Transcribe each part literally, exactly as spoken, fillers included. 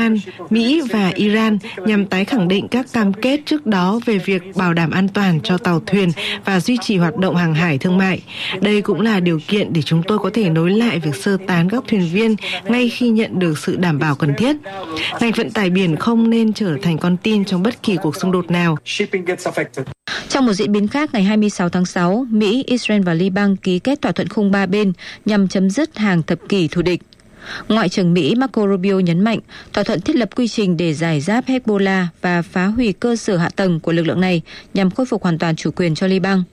Oman, Mỹ và Iran nhằm tái khẳng định các cam kết trước đó về việc bảo đảm an toàn cho tàu thuyền và duy trì hoạt động hàng hải thương mại. Đây cũng là điều kiện để chúng tôi có thể nối lại việc sơ tán các thuyền viên ngay khi nhận được sự đảm bảo cần thiết. Ngành vận tải biển không nên trở thành con tin trong bất kỳ cuộc xung đột nào. Trong một diễn biến khác, ngày hai mươi sáu tháng sáu, Mỹ, Israel và Liban ký kết thỏa thuận khung ba bên nhằm chấm dứt hàng thập kỷ thù địch. Ngoại trưởng Mỹ Marco Rubio nhấn mạnh thỏa thuận thiết lập quy trình để giải giáp Hezbollah và phá hủy cơ sở hạ tầng của lực lượng này nhằm khôi phục hoàn toàn chủ quyền cho Liban.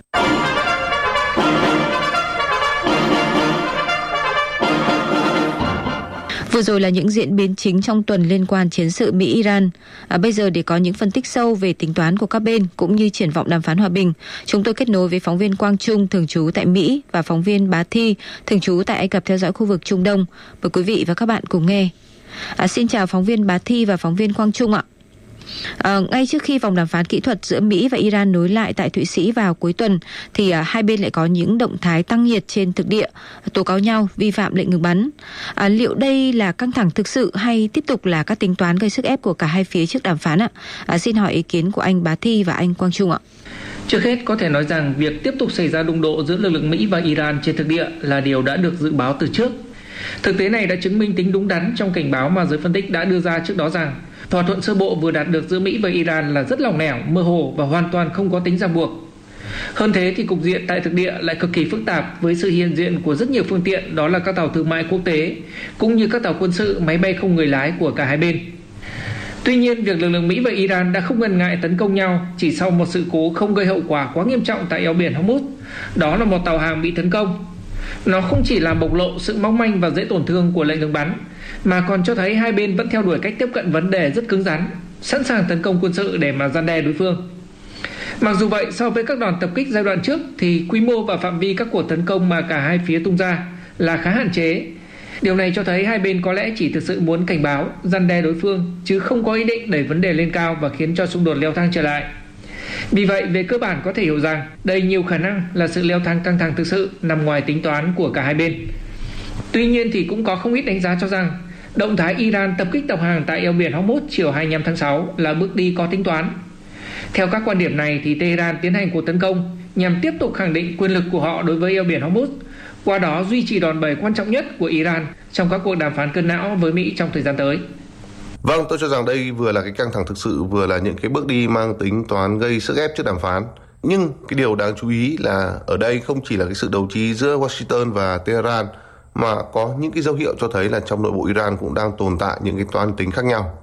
Vừa rồi là những diễn biến chính trong tuần liên quan chiến sự Mỹ-Iran. À, bây giờ để có những phân tích sâu về tính toán của các bên cũng như triển vọng đàm phán hòa bình, chúng tôi kết nối với phóng viên Quang Trung thường trú tại Mỹ và phóng viên Bá Thi thường trú tại Ai Cập theo dõi khu vực Trung Đông. Mời quý vị và các bạn cùng nghe. À, xin chào phóng viên Bá Thi và phóng viên Quang Trung ạ. À, ngay trước khi vòng đàm phán kỹ thuật giữa Mỹ và Iran nối lại tại Thụy Sĩ vào cuối tuần thì à, hai bên lại có những động thái tăng nhiệt trên thực địa, tố cáo nhau vi phạm lệnh ngừng bắn. À, liệu đây là căng thẳng thực sự hay tiếp tục là các tính toán gây sức ép của cả hai phía trước đàm phán ạ? À, xin hỏi ý kiến của anh Bá Thi và anh Quang Trung ạ. Trước hết có thể nói rằng việc tiếp tục xảy ra đụng độ giữa lực lượng Mỹ và Iran trên thực địa là điều đã được dự báo từ trước. Thực tế này đã chứng minh tính đúng đắn trong cảnh báo mà giới phân tích đã đưa ra trước đó rằng thỏa thuận sơ bộ vừa đạt được giữa Mỹ và Iran là rất lỏng lẻo, mơ hồ và hoàn toàn không có tính ràng buộc. Hơn thế thì cục diện tại thực địa lại cực kỳ phức tạp với sự hiện diện của rất nhiều phương tiện, đó là các tàu thương mại quốc tế cũng như các tàu quân sự, máy bay không người lái của cả hai bên. Tuy nhiên, việc lực lượng Mỹ và Iran đã không ngần ngại tấn công nhau chỉ sau một sự cố không gây hậu quả quá nghiêm trọng tại eo biển Hormuz, đó là một tàu hàng bị tấn công. Nó không chỉ làm bộc lộ sự mong manh và dễ tổn thương của lệnh ngừng bắn, mà còn cho thấy hai bên vẫn theo đuổi cách tiếp cận vấn đề rất cứng rắn, sẵn sàng tấn công quân sự để mà răn đe đối phương. Mặc dù vậy, so với các đòn tập kích giai đoạn trước thì quy mô và phạm vi các cuộc tấn công mà cả hai phía tung ra là khá hạn chế. Điều này cho thấy hai bên có lẽ chỉ thực sự muốn cảnh báo, răn đe đối phương, chứ không có ý định đẩy vấn đề lên cao và khiến cho xung đột leo thang trở lại. Vì vậy, về cơ bản có thể hiểu rằng đây nhiều khả năng là sự leo thang căng thẳng thực sự nằm ngoài tính toán của cả hai bên. Tuy nhiên thì cũng có không ít đánh giá cho rằng động thái Iran tập kích tàu hàng tại eo biển Hormuz chiều hai mươi lăm tháng sáu là bước đi có tính toán. Theo các quan điểm này thì Tehran tiến hành cuộc tấn công nhằm tiếp tục khẳng định quyền lực của họ đối với eo biển Hormuz, qua đó duy trì đòn bẩy quan trọng nhất của Iran trong các cuộc đàm phán cân não với Mỹ trong thời gian tới. Vâng, tôi cho rằng đây vừa là cái căng thẳng thực sự, vừa là những cái bước đi mang tính toán gây sức ép trước đàm phán. Nhưng cái điều đáng chú ý là ở đây không chỉ là cái sự đấu trí giữa Washington và Tehran, mà có những cái dấu hiệu cho thấy là trong nội bộ Iran cũng đang tồn tại những cái toán tính khác nhau.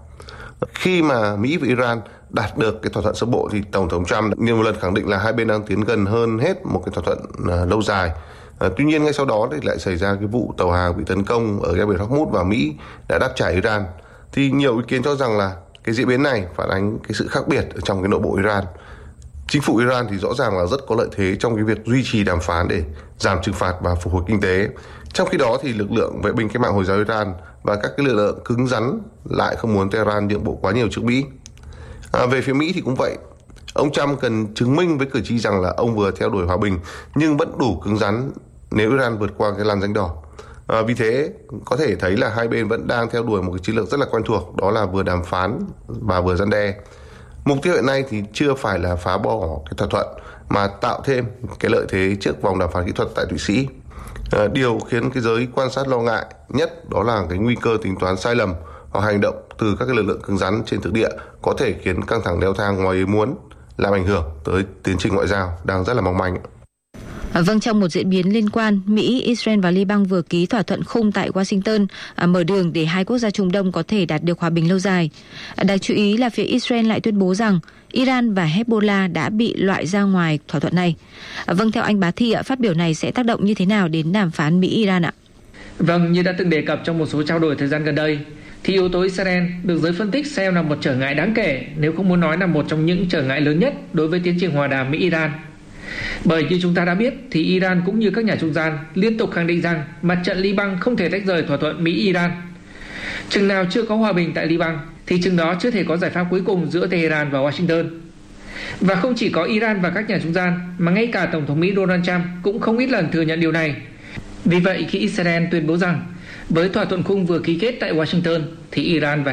Khi mà Mỹ và Iran đạt được cái thỏa thuận sơ bộ thì Tổng thống Trump nhiều một lần khẳng định là hai bên đang tiến gần hơn hết một cái thỏa thuận uh, lâu dài. À, tuy nhiên ngay sau đó thì lại xảy ra cái vụ tàu hàng bị tấn công ở eo biển Hormuz và Mỹ đã đáp trả Iran. Thì nhiều ý kiến cho rằng là cái diễn biến này phản ánh cái sự khác biệt ở trong cái nội bộ Iran. Chính phủ Iran thì rõ ràng là rất có lợi thế trong cái việc duy trì đàm phán để giảm trừng phạt và phục hồi kinh tế. Trong khi đó thì lực lượng vệ binh cách mạng Hồi giáo Iran và các cái lực lượng cứng rắn lại không muốn Tehran nhượng bộ quá nhiều trước Mỹ. À, về phía Mỹ thì cũng vậy. Ông Trump cần chứng minh với cử tri rằng là ông vừa theo đuổi hòa bình nhưng vẫn đủ cứng rắn nếu Iran vượt qua cái làn ranh đỏ. À, vì thế có thể thấy là hai bên vẫn đang theo đuổi một cái chiến lược rất là quen thuộc, đó là vừa đàm phán và vừa răn đe. Mục tiêu hiện nay thì chưa phải là phá bỏ cái thỏa thuận mà tạo thêm cái lợi thế trước vòng đàm phán kỹ thuật tại Thụy Sĩ. À, điều khiến cái giới quan sát lo ngại nhất đó là cái nguy cơ tính toán sai lầm hoặc hành động từ các cái lực lượng cứng rắn trên thực địa có thể khiến căng thẳng leo thang ngoài ý muốn, làm ảnh hưởng tới tiến trình ngoại giao đang rất là mong manh. Vâng, trong một diễn biến liên quan, Mỹ, Israel và Liban vừa ký thỏa thuận khung tại Washington, à, mở đường để hai quốc gia Trung Đông có thể đạt được hòa bình lâu dài. À, đáng chú ý là phía Israel lại tuyên bố rằng Iran và Hezbollah đã bị loại ra ngoài thỏa thuận này. À, vâng, theo anh Bá Thi ạ, phát biểu này sẽ tác động như thế nào đến đàm phán Mỹ-Iran ạ? Vâng, như đã từng đề cập trong một số trao đổi thời gian gần đây, thì yếu tố Israel được giới phân tích xem là một trở ngại đáng kể, nếu không muốn nói là một trong những trở ngại lớn nhất đối với tiến trình hòa đàm Mỹ-Iran. Bởi như chúng ta đã biết thì Iran cũng như các nhà trung gian liên tục khẳng định rằng mặt trận Liban không thể tách rời thỏa thuận Mỹ-Iran. Chừng nào chưa có hòa bình tại Liban thì chừng đó chưa thể có giải pháp cuối cùng giữa Tehran và Washington. Và không chỉ có Iran và các nhà trung gian mà ngay cả Tổng thống Mỹ Donald Trump cũng không ít lần thừa nhận điều này. Vì vậy khi Israel tuyên bố rằng với thỏa thuận khung vừa ký kết tại Washington thì Iran và